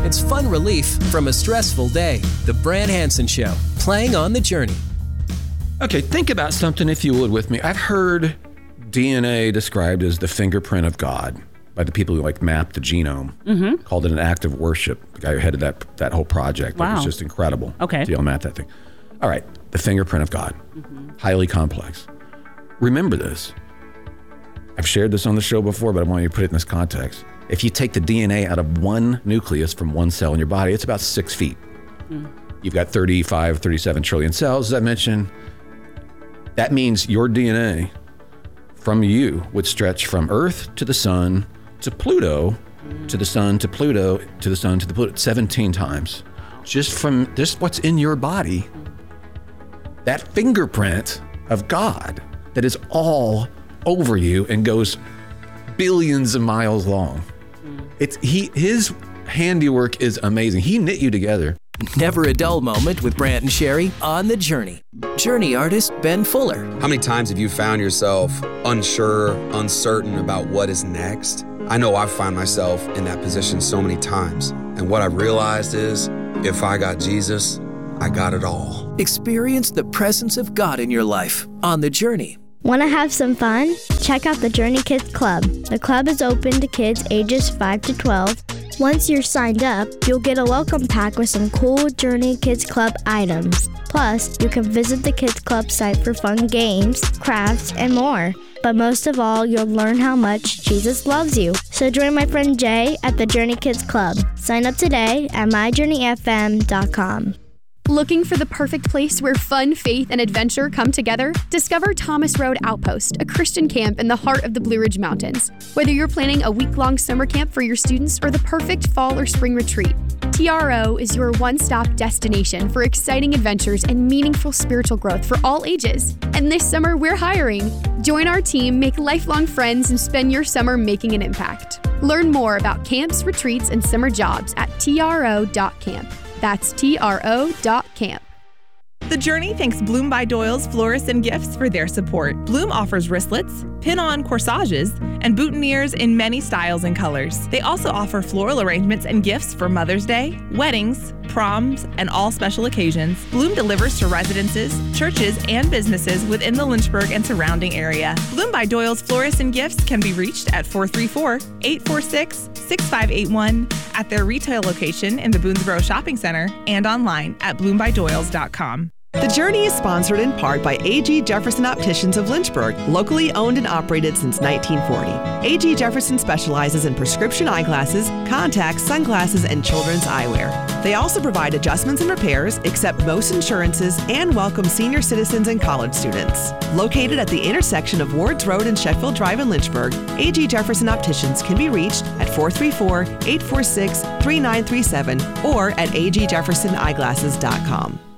It's fun relief from a stressful day. The Brant Hansen Show, playing on the Journey. Okay, think about something, if you would, with me. I've heard DNA described as the fingerprint of God by the people who mapped the genome, called it an act of worship. The guy who headed that whole project. Wow. It was just incredible. Okay. To map that thing. All right, the fingerprint of God. Highly complex. Remember this. I've shared this on the show before, but I want you to put it in this context. If you take the DNA out of one nucleus from one cell in your body, it's about 6 feet. You've got 35, 37 trillion cells, as I mentioned. That means your DNA from you would stretch from Earth to the sun to Pluto, to the sun to Pluto, to the sun to the Pluto, 17 times. Just from just what's in your body. That fingerprint of God that is all over you and goes billions of miles long. His handiwork is amazing. He knit you together. Never a dull moment with Brant and Sherry on the Journey. Journey artist Ben Fuller. How many times have you found yourself unsure, uncertain about what is next? I know I've found myself in that position so many times. And what I've realized is, if I got Jesus, I got it all. Experience the presence of God in your life on the Journey. Want to have some fun? Check out the Journey Kids Club. The club is open to kids ages 5 to 12. Once you're signed up, you'll get a welcome pack with some cool Journey Kids Club items. Plus, you can visit the Kids Club site for fun games, crafts, and more. But most of all, you'll learn how much Jesus loves you. So join my friend Jay at the Journey Kids Club. Sign up today at myjourneyfm.com. Looking for the perfect place where fun, faith, and adventure come together? Discover Thomas Road Outpost, a Christian camp in the heart of the Blue Ridge Mountains. Whether you're planning a week-long summer camp for your students or the perfect fall or spring retreat, TRO is your one-stop destination for exciting adventures and meaningful spiritual growth for all ages. And this summer, we're hiring. Join our team, make lifelong friends, and spend your summer making an impact. Learn more about camps, retreats, and summer jobs at tro.camp. That's tro.camp. The Journey thanks Bloom by Doyle's Florists and Gifts for their support. Bloom offers wristlets, pin-on corsages, and boutonnieres in many styles and colors. They also offer floral arrangements and gifts for Mother's Day, weddings, proms, and all special occasions. Bloom delivers to residences, churches, and businesses within the Lynchburg and surrounding area. Bloom by Doyle's Florists and Gifts can be reached at 434-846-6581 at their retail location in the Boonesboro Shopping Center and online at bloombydoyles.com. The Journey is sponsored in part by A.G. Jefferson Opticians of Lynchburg, locally owned and operated since 1940. A.G. Jefferson specializes in prescription eyeglasses, contacts, sunglasses, and children's eyewear. They also provide adjustments and repairs, accept most insurances, and welcome senior citizens and college students. Located at the intersection of Wards Road and Sheffield Drive in Lynchburg, A.G. Jefferson Opticians can be reached at 434-846-3937 or at agjeffersoneyeglasses.com.